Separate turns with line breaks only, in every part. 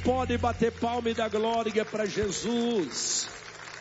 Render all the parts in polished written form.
pode bater palma e dar glória para Jesus?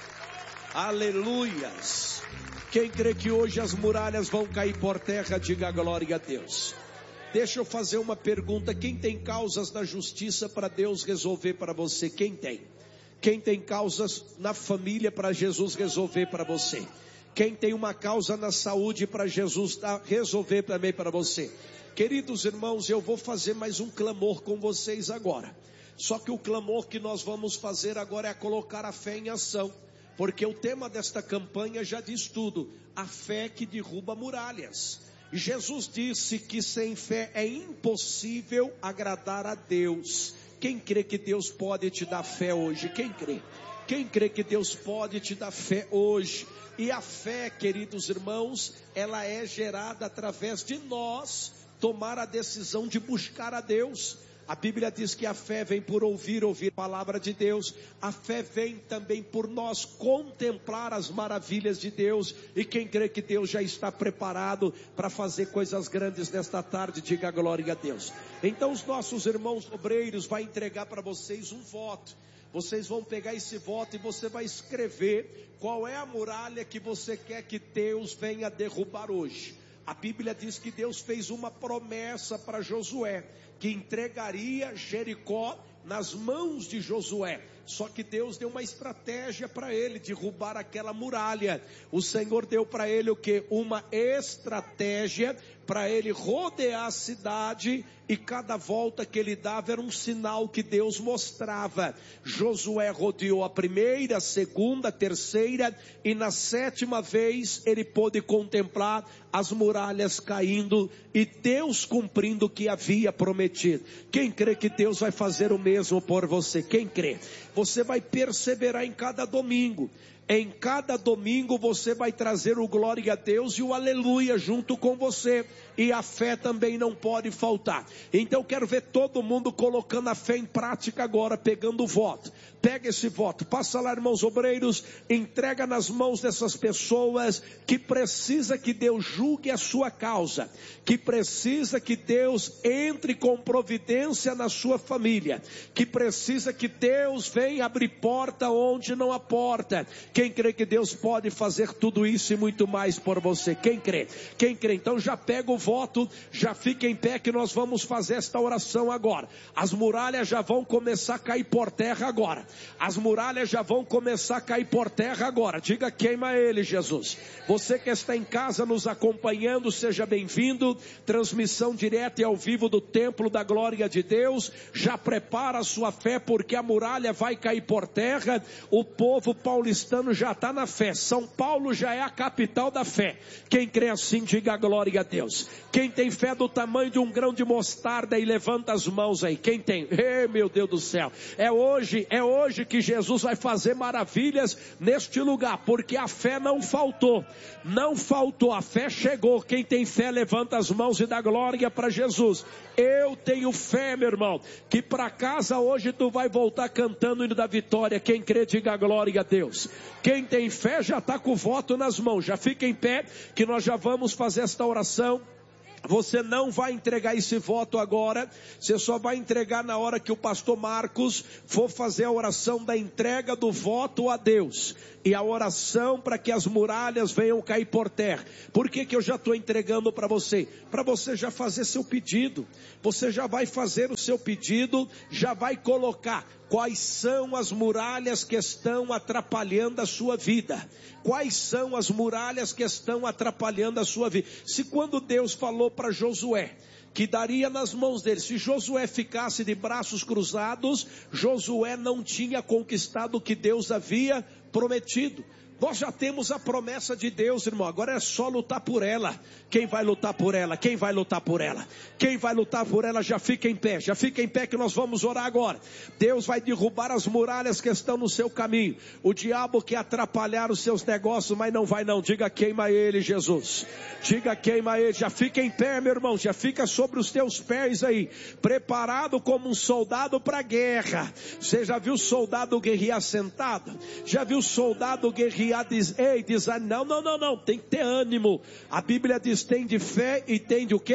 Aleluias. Quem crê que hoje as muralhas vão cair por terra, diga glória a Deus. Deixa eu fazer uma pergunta. Quem tem causas na justiça para Deus resolver para você? Quem tem? Quem tem causas na família para Jesus resolver para você? Quem tem uma causa na saúde para Jesus resolver também para você? Queridos irmãos, eu vou fazer mais um clamor com vocês agora. Só que o clamor que nós vamos fazer agora é colocar a fé em ação. Porque o tema desta campanha já diz tudo. A fé que derruba muralhas. Jesus disse que sem fé é impossível agradar a Deus. Quem crê que Deus pode te dar fé hoje? Quem crê? Quem crê que Deus pode te dar fé hoje? E a fé, queridos irmãos, ela é gerada através de nós tomar a decisão de buscar a Deus. A Bíblia diz que a fé vem por ouvir a palavra de Deus. A fé vem também por nós contemplar as maravilhas de Deus. E quem crê que Deus já está preparado para fazer coisas grandes nesta tarde, diga glória a Deus. Então os nossos irmãos obreiros vão entregar para vocês um voto. Vocês vão pegar esse voto e você vai escrever qual é a muralha que você quer que Deus venha derrubar hoje. A Bíblia diz que Deus fez uma promessa para Josué, que entregaria Jericó nas mãos de Josué. Só que Deus deu uma estratégia para ele derrubar aquela muralha. O Senhor deu para ele o quê? Uma estratégia para ele rodear a cidade, e cada volta que ele dava era um sinal que Deus mostrava. Josué rodeou a primeira, a segunda, a terceira, e na sétima vez ele pôde contemplar as muralhas caindo e Deus cumprindo o que havia prometido. Quem crê que Deus vai fazer o mesmo por você? Quem crê? Você vai perseverar em cada domingo. Em cada domingo você vai trazer o glória a Deus e o aleluia junto com você. E a fé também não pode faltar. Então eu quero ver todo mundo colocando a fé em prática agora, pegando o voto. Pega esse voto, passa lá, irmãos obreiros, entrega nas mãos dessas pessoas que precisa que Deus julgue a sua causa, que precisa que Deus entre com providência na sua família, que precisa que Deus venha abrir porta onde não há porta. Quem crê que Deus pode fazer tudo isso e muito mais por você? Quem crê? Quem crê? Então já pega o voto, já fica em pé que nós vamos fazer esta oração agora. As muralhas já vão começar a cair por terra agora. As muralhas já vão começar a cair por terra agora. Diga: queima ele, Jesus. Você que está em casa nos acompanhando, seja bem-vindo. Transmissão direta e ao vivo do Templo da Glória de Deus. Já prepara a sua fé, porque a muralha vai cair por terra. O povo paulistano já está na fé. São Paulo já é a capital da fé. Quem crê assim, diga glória a Deus. Quem tem fé do tamanho de um grão de mostarda, e levanta as mãos aí. Quem tem? Ei, meu Deus do céu. É hoje que Jesus vai fazer maravilhas neste lugar, porque a fé não faltou. Não faltou, a fé chegou. Quem tem fé, levanta as mãos e dá glória para Jesus. Eu tenho fé, meu irmão, que para casa hoje tu vai voltar cantando o hino da vitória. Quem crê, diga glória a Deus. Quem tem fé já está com o voto nas mãos. Já fica em pé que nós já vamos fazer esta oração. Você não vai entregar esse voto agora, você só vai entregar na hora que o pastor Marcos for fazer a oração da entrega do voto a Deus. E a oração para que as muralhas venham cair por terra. Por que eu já estou entregando para você? Para você já fazer seu pedido. Você já vai fazer o seu pedido, já vai colocar quais são as muralhas que estão atrapalhando a sua vida. Quais são as muralhas que estão atrapalhando a sua vida? Se quando Deus falou para Josué que daria nas mãos dele, se Josué ficasse de braços cruzados, Josué não tinha conquistado o que Deus havia prometido. Nós já temos a promessa de Deus, irmão. Agora é só lutar por ela. Quem vai lutar por ela? Quem vai lutar por ela? Quem vai lutar por ela já fica em pé. Já fica em pé que nós vamos orar agora. Deus vai derrubar as muralhas que estão no seu caminho. O diabo quer atrapalhar os seus negócios, mas não vai não. Diga: queima ele, Jesus. Diga: queima ele. Já fica em pé, meu irmão. Já fica sobre os teus pés aí. Preparado como um soldado para a guerra. Você já viu soldado guerrear sentado? Já viu soldado guerrear? Diz, não, tem que ter ânimo. A Bíblia diz: tem de fé e tem de o quê?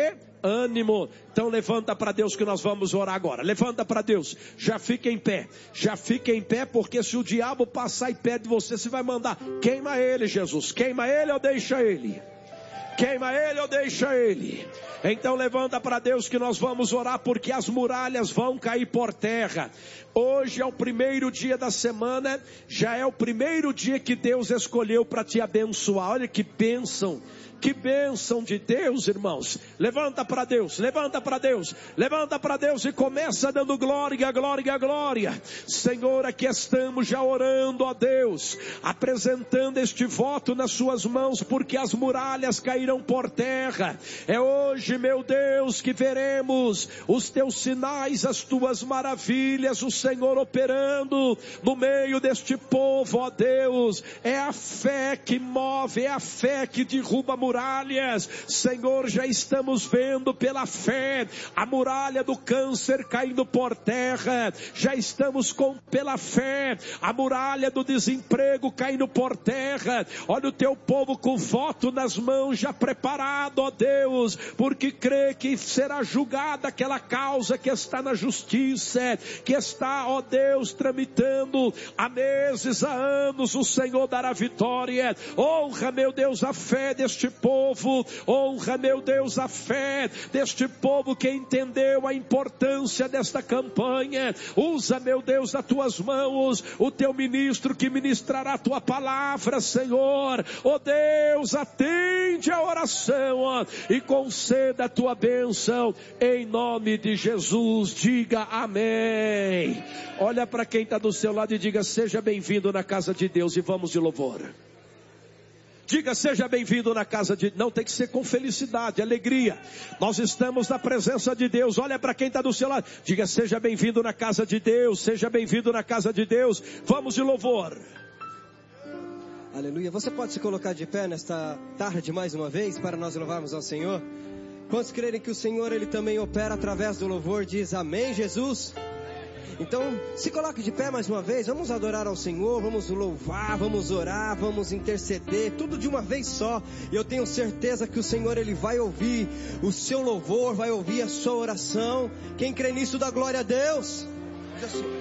ânimo. Então levanta para Deus que nós vamos orar agora. Levanta para Deus, já fica em pé, porque se o diabo passar e perto de você, você vai mandar: queima ele, Jesus, queima ele ou deixa ele. Queima ele ou deixa ele. Então levanta para Deus que nós vamos orar, porque as muralhas vão cair por terra. Hoje é o primeiro dia da semana, já é o primeiro dia que Deus escolheu para te abençoar. Olha que bênção de Deus, irmãos. Levanta para Deus e começa dando glória. Senhor, aqui estamos já orando a Deus, apresentando este voto nas suas mãos, porque as muralhas cairão por terra. É hoje, meu Deus, que veremos os teus sinais, as tuas maravilhas, o Senhor operando no meio deste povo, ó Deus. É a fé que move, é a fé que derruba muralhas. Senhor, já estamos vendo pela fé a muralha do câncer caindo por terra. Já estamos pela fé a muralha do desemprego caindo por terra. Olha o teu povo com voto nas mãos, já preparado, ó Deus, porque crê que será julgada aquela causa que está na justiça, que está, ó Deus, tramitando há meses, há anos. O Senhor dará vitória. Honra, meu Deus, a fé deste povo, honra, meu Deus, a fé deste povo que entendeu a importância desta campanha. Usa, meu Deus, as tuas mãos, o teu ministro que ministrará a tua palavra, Senhor. Ó Deus, atende a oração, ó, e conceda a tua bênção em nome de Jesus. Diga amém. Olha para quem está do seu lado e diga: seja bem-vindo na casa de Deus, e vamos de louvor. Diga: seja bem-vindo na casa de Deus. Não, tem que ser com felicidade, alegria. Nós estamos na presença de Deus. Olha para quem está do seu lado. Diga: seja bem-vindo na casa de Deus. Seja bem-vindo na casa de Deus. Vamos de louvor.
Aleluia. Você pode se colocar de pé nesta tarde mais uma vez para nós louvarmos ao Senhor? Quantos crerem que o Senhor, Ele também opera através do louvor? Diz amém, Jesus. Então, se coloque de pé mais uma vez, vamos adorar ao Senhor, vamos louvar, vamos orar, vamos interceder, tudo de uma vez só. E eu tenho certeza que o Senhor, Ele vai ouvir o seu louvor, vai ouvir a sua oração. Quem crê nisso, dá glória a Deus.